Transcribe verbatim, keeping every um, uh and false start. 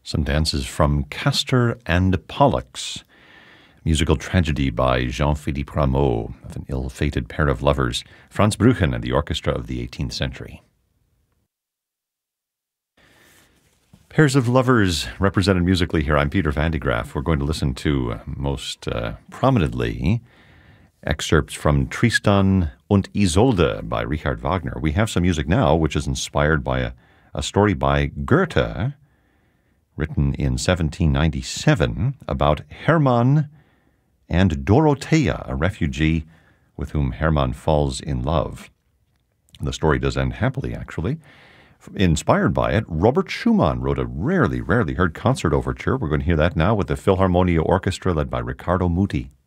Some dances from Castor and Pollux, musical tragedy by Jean-Philippe Rameau of an ill-fated pair of lovers, Franz Brüchen and the orchestra of the eighteenth century. Pairs of lovers represented musically here. I'm Peter Van de Graaff. We're going to listen to, most uh, prominently, excerpts from Tristan und Isolde by Richard Wagner. We have some music now which is inspired by a, a story by Goethe, written in seventeen ninety-seven, about Hermann and Dorothea, a refugee with whom Hermann falls in love. The story does end happily, actually. Inspired by it, Robert Schumann wrote a rarely, rarely heard concert overture. We're going to hear that now with the Philharmonia Orchestra led by Riccardo Muti.